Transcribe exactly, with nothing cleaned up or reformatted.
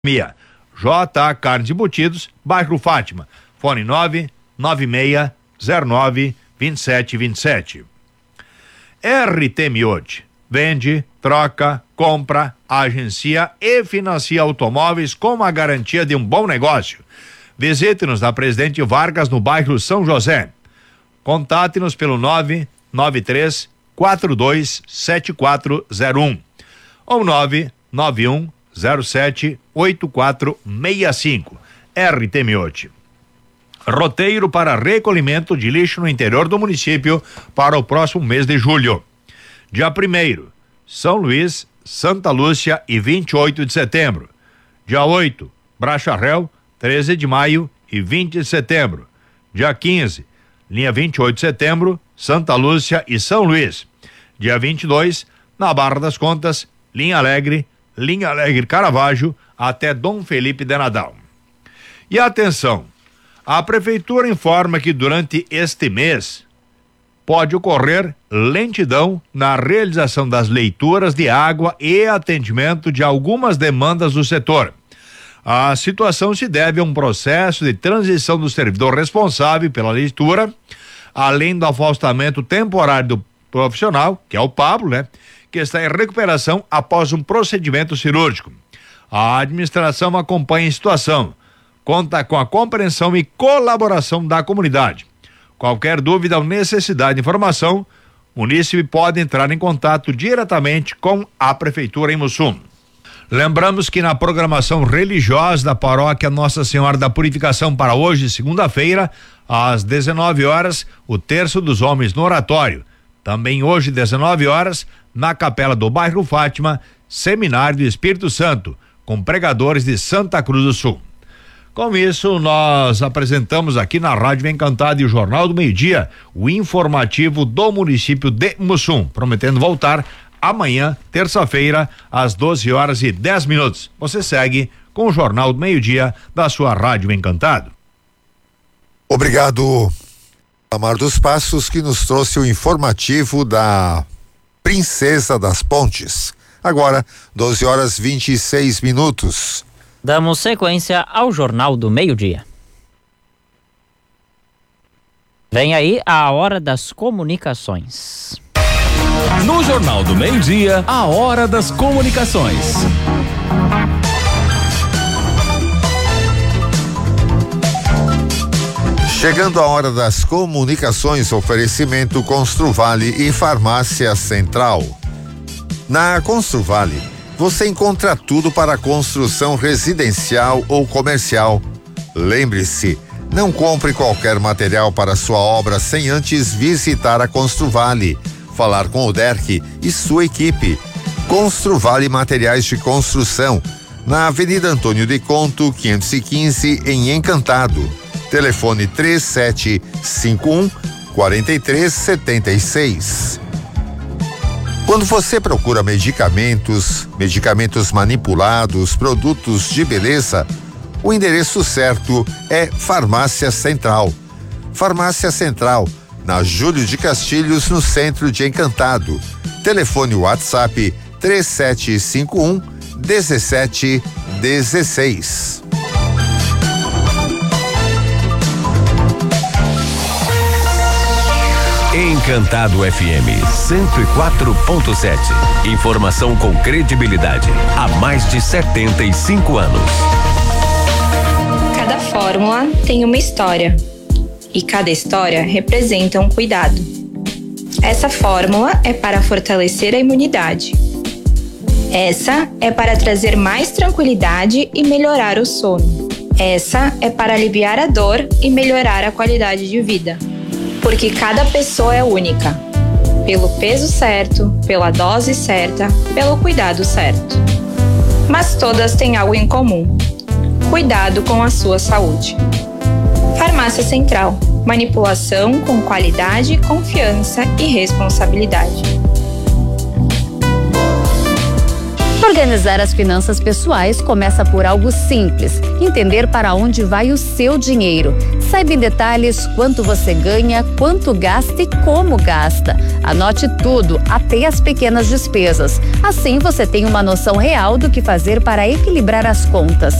J A Carnes Embutidos, bairro Fátima. Fone nove nove seis zero nove dois sete dois sete. R T Miote. Vende, troca, compra, agencia e financia automóveis com a garantia de um bom negócio. Visite-nos na Presidente Vargas, no bairro São José. Contate-nos pelo nove nove três quatro dois sete quatro zero um ou nove nove um zero sete oito quatro seis cinco. R T Miote. Roteiro para recolhimento de lixo no interior do município para o próximo mês de julho. Dia primeiro, São Luís, Santa Lúcia e vinte e oito de setembro. Dia oito, Bracharel, treze de maio e vinte de setembro. Dia quinze, linha vinte e oito de setembro, Santa Lúcia e São Luís. Dia vinte e dois, na Barra das Contas, linha Alegre, linha Alegre Caravaggio até Dom Felipe de Nadal. E atenção, a prefeitura informa que durante este mês pode ocorrer lentidão na realização das leituras de água e atendimento de algumas demandas do setor. A situação se deve a um processo de transição do servidor responsável pela leitura, além do afastamento temporário do profissional, que é o Pablo, né? Que está em recuperação após um procedimento cirúrgico. A administração acompanha a situação, conta com a compreensão e colaboração da comunidade. Qualquer dúvida ou necessidade de informação, o munícipe pode entrar em contato diretamente com a prefeitura em Mussum. Lembramos que na programação religiosa da paróquia Nossa Senhora da Purificação para hoje, segunda-feira, às dezenove horas, o Terço dos Homens no Oratório. Também hoje, dezenove horas, na Capela do Bairro Fátima, Seminário do Espírito Santo, com pregadores de Santa Cruz do Sul. Com isso, nós apresentamos aqui na Rádio Encantado e o Jornal do Meio-Dia, o informativo do município de Mussum, prometendo voltar amanhã, terça-feira, às doze horas e dez minutos. Você segue com o Jornal do Meio-Dia da sua Rádio Encantado. Obrigado, Amar dos Passos, que nos trouxe o informativo da Princesa das Pontes. Agora, doze horas e vinte e seis minutos. Damos sequência ao Jornal do Meio-Dia. Vem aí a Hora das Comunicações. No Jornal do Meio-Dia, a Hora das Comunicações. Chegando a hora das comunicações, oferecimento Construvale e Farmácia Central. Na Construvale, você encontra tudo para construção residencial ou comercial. Lembre-se, não compre qualquer material para sua obra sem antes visitar a Construvale, falar com o Derck e sua equipe. Construvale Materiais de Construção, na Avenida Antônio de Conto, quinhentos e quinze, em Encantado. Telefone três sete cinco um, quatro três sete seis. Quando você procura medicamentos, medicamentos manipulados, produtos de beleza, o endereço certo é Farmácia Central. Farmácia Central, na Júlio de Castilhos, no centro de Encantado. Telefone WhatsApp três sete cinco um, um sete um seis. Encantado F M cento e quatro ponto sete. Informação com credibilidade há mais de setenta e cinco anos. Cada fórmula tem uma história e cada história representa um cuidado. Essa fórmula é para fortalecer a imunidade. Essa é para trazer mais tranquilidade e melhorar o sono. Essa é para aliviar a dor e melhorar a qualidade de vida. Porque cada pessoa é única, pelo peso certo, pela dose certa, pelo cuidado certo. Mas todas têm algo em comum: cuidado com a sua saúde. Farmácia Central, manipulação com qualidade, confiança e responsabilidade. Organizar as finanças pessoais começa por algo simples: entender para onde vai o seu dinheiro. Saiba em detalhes quanto você ganha, quanto gasta e como gasta. Anote tudo, até as pequenas despesas. Assim você tem uma noção real do que fazer para equilibrar as contas.